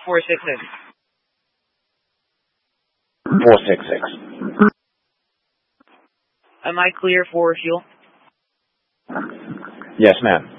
466? 466. Am I clear for fuel? Yes, ma'am.